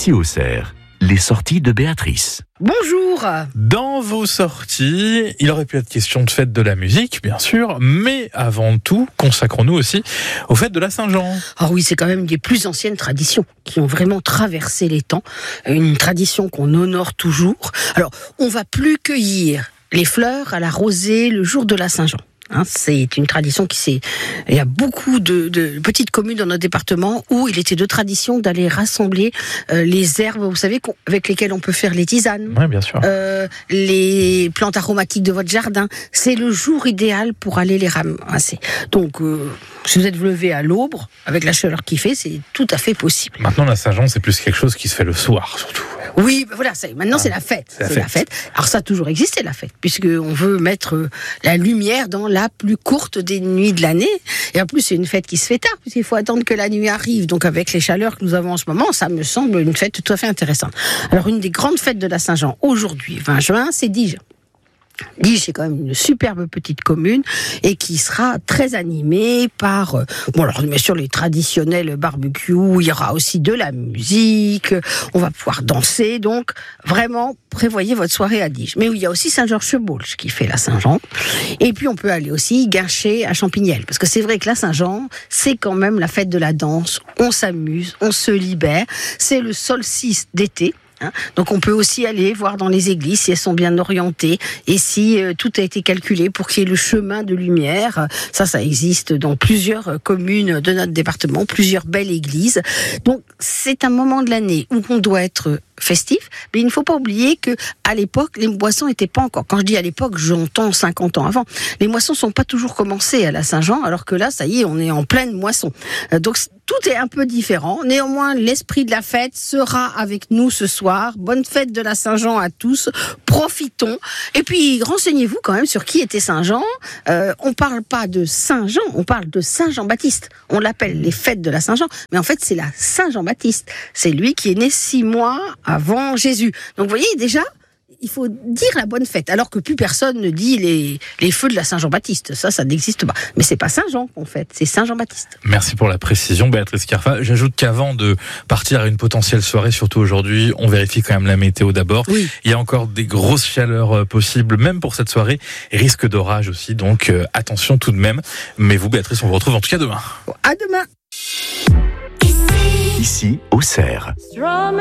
Ici au Cerf, les sorties de Béatrice. Bonjour. Dans vos sorties, il aurait pu être question de fête de la musique, bien sûr, mais avant tout, consacrons-nous aussi aux fêtes de la Saint-Jean. Ah oui, c'est quand même une des plus anciennes traditions qui ont vraiment traversé les temps. Une tradition qu'on honore toujours. Alors, on va plus cueillir les fleurs à la rosée le jour de la Saint-Jean. C'est une tradition il y a beaucoup de petites communes dans notre département où il était de tradition d'aller rassembler les herbes, vous savez, avec lesquelles on peut faire les tisanes. Oui, bien sûr. Les plantes aromatiques de votre jardin. C'est le jour idéal pour aller les ramasser. Donc, si vous êtes levé à l'aube, avec la chaleur qu'il fait, c'est tout à fait possible. Maintenant, la Saint-Jean, c'est plus quelque chose qui se fait le soir, surtout. Oui, voilà, maintenant c'est la fête. C'est la fête. Alors ça a toujours existé, la fête, puisqu'on veut mettre la lumière dans la plus courte des nuits de l'année. Et en plus, c'est une fête qui se fait tard, puisqu'il faut attendre que la nuit arrive. Donc avec les chaleurs que nous avons en ce moment, ça me semble une fête tout à fait intéressante. Alors une des grandes fêtes de la Saint-Jean, aujourd'hui, 20 juin, c'est Diges. Diges, c'est quand même une superbe petite commune et qui sera très animée par, alors bien sûr les traditionnels barbecues, il y aura aussi de la musique, on va pouvoir danser, donc vraiment prévoyez votre soirée à Diges. Mais il y a aussi Saint-Georges-sur-Baulch qui fait la Saint-Jean, et puis on peut aller aussi Guincher à Champignelles, parce que c'est vrai que la Saint-Jean, c'est quand même la fête de la danse, on s'amuse, on se libère, c'est le solstice d'été. Donc on peut aussi aller voir dans les églises si elles sont bien orientées et si tout a été calculé pour qu'il y ait le chemin de lumière. Ça existe dans plusieurs communes de notre département, plusieurs belles églises. Donc c'est un moment de l'année où on doit être festif, mais il ne faut pas oublier que à l'époque, les moissons n'étaient pas encore. Quand je dis à l'époque, j'entends 50 ans avant. Les moissons sont pas toujours commencées à la Saint-Jean, alors que là, ça y est, on est en pleine moisson. Donc tout est un peu différent. Néanmoins, l'esprit de la fête sera avec nous ce soir. Bonne fête de la Saint-Jean à tous. Profitons. Et puis, renseignez-vous quand même sur qui était Saint-Jean. On parle pas de Saint-Jean, on parle de Saint-Jean-Baptiste. On l'appelle les fêtes de la Saint-Jean, mais en fait, c'est la Saint-Jean-Baptiste. C'est lui qui est né 6 mois avant Jésus. Donc, vous voyez, déjà, il faut dire la bonne fête, alors que plus personne ne dit les feux de la Saint-Jean-Baptiste. Ça n'existe pas. Mais c'est pas Saint-Jean qu'on fête, c'est Saint-Jean-Baptiste. Merci pour la précision, Béatrice Carfa. J'ajoute qu'avant de partir à une potentielle soirée, surtout aujourd'hui, on vérifie quand même la météo d'abord. Oui. Il y a encore des grosses chaleurs possibles, même pour cette soirée, et risque d'orage aussi, donc attention tout de même. Mais vous, Béatrice, on vous retrouve en tout cas demain. À demain. Ici au Cerf.